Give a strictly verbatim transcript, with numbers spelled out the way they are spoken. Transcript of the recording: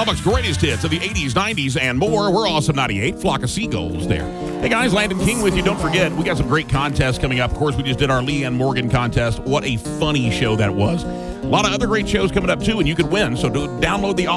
Lubbock's greatest hits of the eighties, nineties, and more. We're Awesome ninety-eight. Flock of Seagulls there. Hey, guys, Landon King with you. Don't forget, we got some great contests coming up. Of course, we just did our Leanne Morgan contest. What a funny show that was. A lot of other great shows coming up, too, and you could win. So do, download the